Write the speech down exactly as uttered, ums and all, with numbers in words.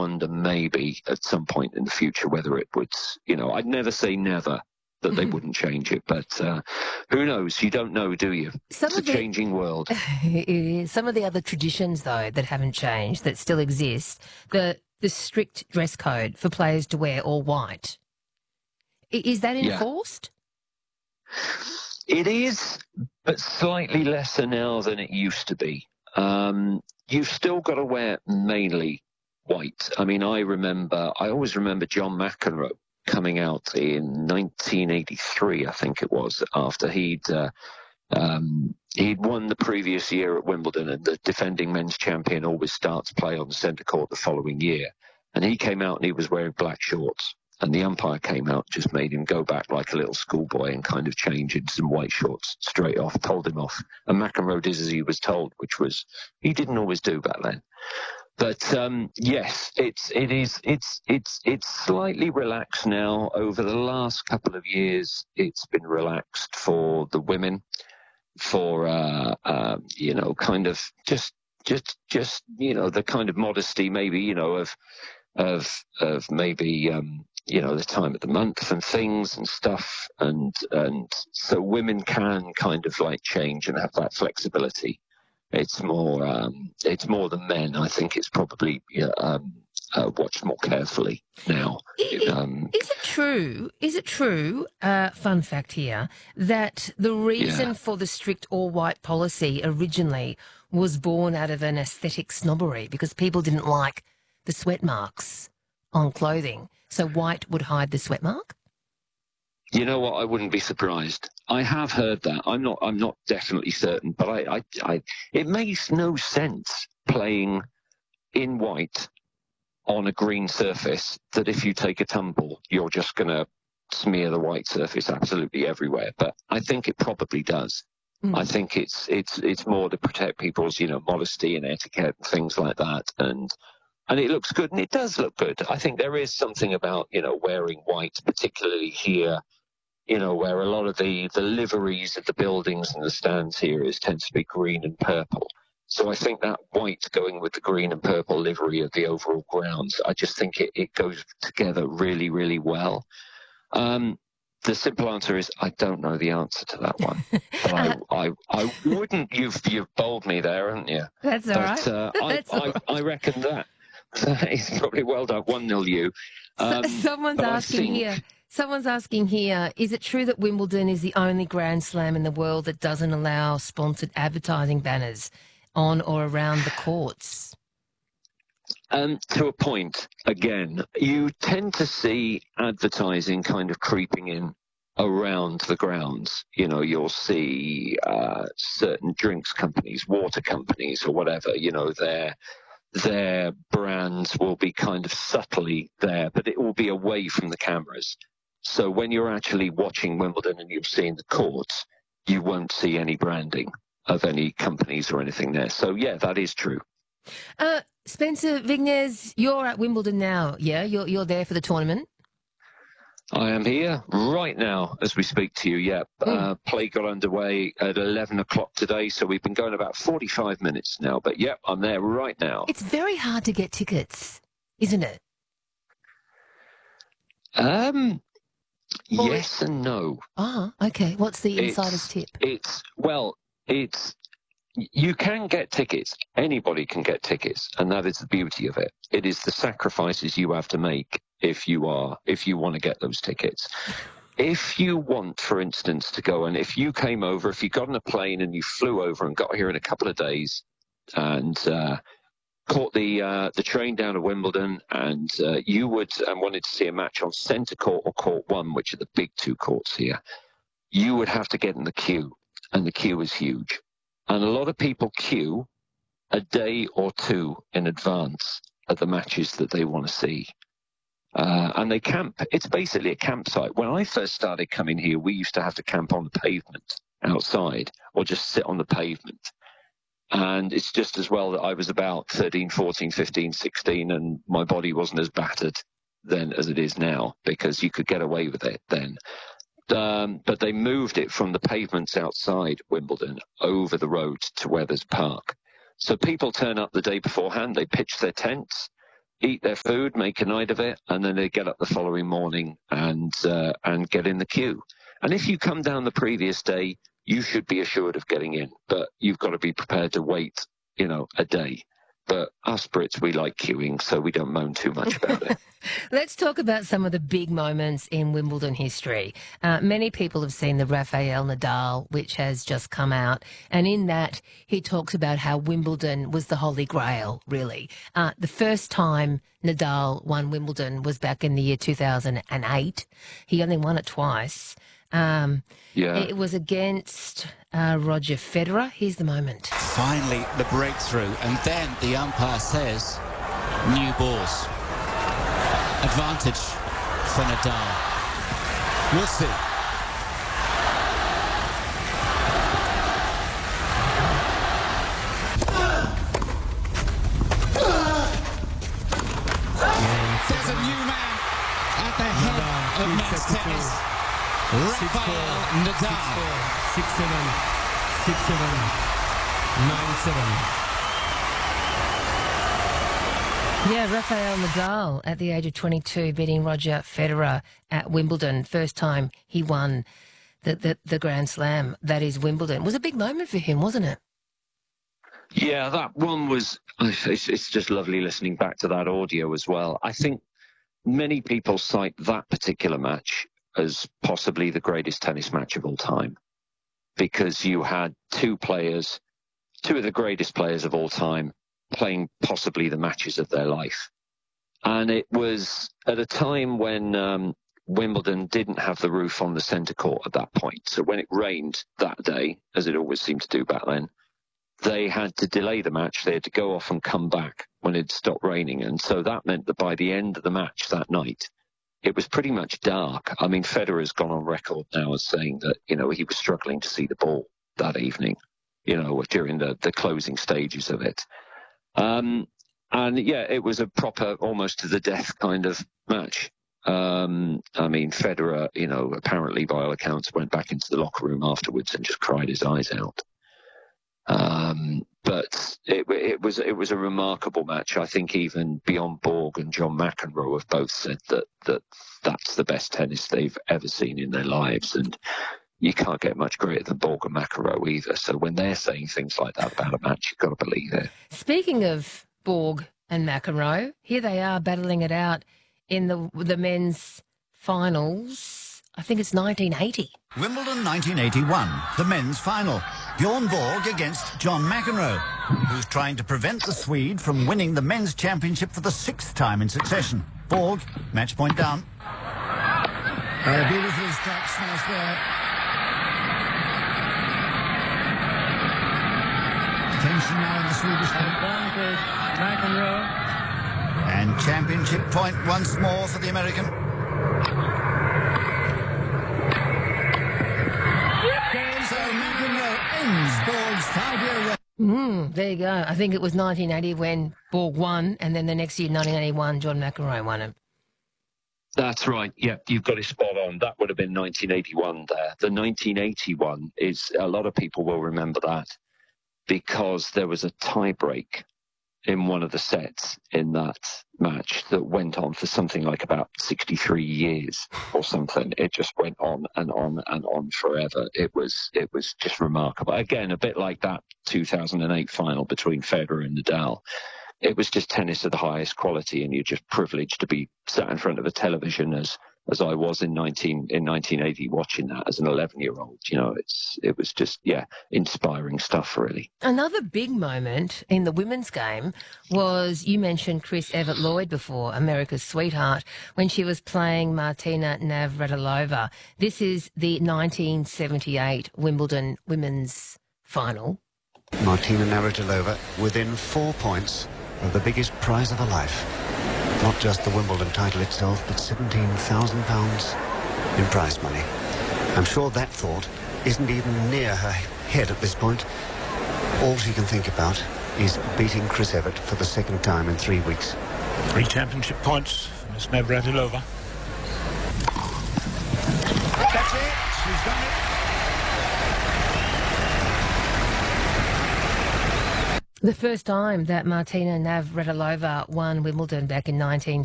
wonder maybe at some point in the future whether it would, you know, I'd never say never that they wouldn't change it, but uh, who knows? You don't know, do you? Some it's a the, changing world. Some of the other traditions, though, that haven't changed, that still exist, the the strict dress code for players to wear all white. Is that enforced? Yeah. It is, but slightly lesser now than it used to be. Um, you've still got to wear mainly white. I mean, I remember, I always remember John McEnroe coming out in nineteen eighty-three, I think it was, after he'd uh, um, he'd won the previous year at Wimbledon, and the defending men's champion always starts play on the centre court the following year. And he came out and he was wearing black shorts. And the umpire came out, just made him go back like a little schoolboy and kind of change into some white shorts straight off, told him off. And McEnroe did as he was told, which was, he didn't always do back then. But um, yes, it's it is it's it's it's slightly relaxed now. Over the last couple of years, it's been relaxed for the women, for uh, uh, you know, kind of just just just you know, the kind of modesty maybe, you know, of of of maybe um, you know, the time of the month and things and stuff, and and so women can kind of like change and have that flexibility. It's more, um, it's more than men. I think it's probably um, uh, watched more carefully now. Is, um, is it true? Is it true? Uh, fun fact here, that the reason yeah. for the strict all-white policy originally was born out of an aesthetic snobbery because people didn't like the sweat marks on clothing, so white would hide the sweat mark. You know what? I wouldn't be surprised. I have heard that. I'm not. I'm not definitely certain, but I, I, I. It makes no sense playing in white on a green surface that if you take a tumble, you're just going to smear the white surface absolutely everywhere. But I think it probably does. Mm. I think it's it's it's more to protect people's, you know, modesty and etiquette and things like that, and. And it looks good, and it does look good. I think there is something about, you know, wearing white, particularly here, you know, where a lot of the, the liveries of the buildings and the stands here is tends to be green and purple. So I think that white going with the green and purple livery of the overall grounds, I just think it, it goes together really, really well. Um, the simple answer is I don't know the answer to that one. But I, I, I wouldn't. You've you've bowled me there, haven't you? That's all but, right. Uh, That's I, all right. I, I reckon that. It's probably well done. one nil you. Um, so, someone's asking think... here. Someone's asking here, is it true that Wimbledon is the only Grand Slam in the world that doesn't allow sponsored advertising banners on or around the courts? Um, to a point, again, you tend to see advertising kind of creeping in around the grounds. You know, you'll see uh, certain drinks companies, water companies or whatever, you know, they're their brands will be kind of subtly there, but it will be away from the cameras. So when you're actually watching Wimbledon and you're seeing the courts, you won't see any branding of any companies or anything there. So, yeah, that is true. Uh, Spencer Vignes, you're at Wimbledon now, yeah? You're, you're there for the tournament? I am here right now as we speak to you, yeah. Mm. Uh, play got underway at eleven o'clock today, so we've been going about forty-five minutes now. But, yeah, I'm there right now. It's very hard to get tickets, isn't it? Um, or yes it... and no. Ah, okay. What's the insider's it's, tip? It's, well, it's, you can get tickets. Anybody can get tickets, and that is the beauty of it. It is the sacrifices you have to make if you are, if you want to get those tickets. If you want, for instance, to go, and if you came over, if you got on a plane and you flew over and got here in a couple of days and uh, caught the uh, the train down to Wimbledon, and uh, you would and wanted to see a match on Centre Court or Court One, which are the big two courts here, you would have to get in the queue, and the queue is huge. And a lot of people queue a day or two in advance of the matches that they want to see. Uh, and they camp. It's basically a campsite. When I first started coming here, we used to have to camp on the pavement outside or just sit on the pavement. And it's just as well that I was about thirteen, fourteen, fifteen, sixteen, and my body wasn't as battered then as it is now, because you could get away with it then. Um, but they moved it from the pavements outside Wimbledon over the road to where there's a park. So people turn up the day beforehand, they pitch their tents, eat their food, make a night of it, and then they get up the following morning and uh, and get in the queue. And if you come down the previous day, you should be assured of getting in, but you've got to be prepared to wait, you know, a day. But us Brits, we like queuing, so we don't moan too much about it. Let's talk about some of the big moments in Wimbledon history. Uh, many people have seen the Rafael Nadal, which has just come out. And in that, he talks about how Wimbledon was the holy grail, really. Uh, the first time Nadal won Wimbledon was back in the year two thousand eight. He only won it twice. Um, yeah. It was against uh, Roger Federer. Here's the moment. Finally, the breakthrough. And then the umpire says, new balls. Advantage for Nadal. We'll see. There's a new man at the head of men's tennis. Rafael Nadal. six seven, six seven, nine seven. Yeah, Rafael Nadal at the age of twenty-two beating Roger Federer at Wimbledon. First time he won the, the, the Grand Slam, that is Wimbledon. It was a big moment for him, wasn't it? Yeah, that one was, it's, it's just lovely listening back to that audio as well. I think many people cite that particular match as possibly the greatest tennis match of all time, because you had two players, two of the greatest players of all time, playing possibly the matches of their life. And it was at a time when um, Wimbledon didn't have the roof on the centre court at that point. So when it rained that day, as it always seemed to do back then, they had to delay the match. They had to go off and come back when it stopped raining. And so that meant that by the end of the match that night, it was pretty much dark. I mean, Federer's gone on record now as saying that, you know, he was struggling to see the ball that evening, you know, during the, the closing stages of it. Um, and, yeah, it was a proper, almost to the death kind of match. Um, I mean, Federer, you know, apparently by all accounts went back into the locker room afterwards and just cried his eyes out. Um, but it, it was it was a remarkable match. I think even Bjorn Borg and John McEnroe have both said that, that that's the best tennis they've ever seen in their lives. And you can't get much greater than Borg and McEnroe either. So when they're saying things like that about a match, you've got to believe it. Speaking of Borg and McEnroe, here they are battling it out in the the men's finals. I think it's nineteen eighty. Wimbledon nineteen eighty-one, the men's final. Bjorn Borg against John McEnroe, who's trying to prevent the Swede from winning the men's championship for the sixth time in succession. Borg, match point down. A beautiful strike smash there. Tension now in the Swedish Advantage, McEnroe. And championship point once more for the American. So McEnroe ends Borg's five-year record. Mm, there you go. I think it was nineteen eighty when Borg won, and then the next year, nineteen eighty-one, John McEnroe won it. That's right. Yeah, you've got it spot on. That would have been nineteen eighty-one there. The nineteen eighty-one is, a lot of people will remember that because there was a tie break in one of the sets in that match that went on for something like about sixty-three years or something. It just went on and on and on forever. It was it was just remarkable. Again, a bit like that two thousand eight final between Federer and Nadal. It was just tennis of the highest quality, and you're just privileged to be sat in front of a television as as I was in nineteen in nineteen eighty watching that as an eleven year old. You know, it's it was just yeah inspiring stuff, really. Another big moment in the women's game was, you mentioned Chris Evert Lloyd before, America's sweetheart, when she was playing Martina Navratilova. This is the nineteen seventy-eight Wimbledon women's final. Martina Navratilova within four points of the biggest prize of her life. Not just the Wimbledon title itself, but seventeen thousand pounds in prize money. I'm sure that thought isn't even near her head at this point. All she can think about is beating Chris Evert for the second time in three weeks. Three championship points for Miss Navratilova. That's it. She's done it. The first time that Martina Navratilova won Wimbledon back in nineteen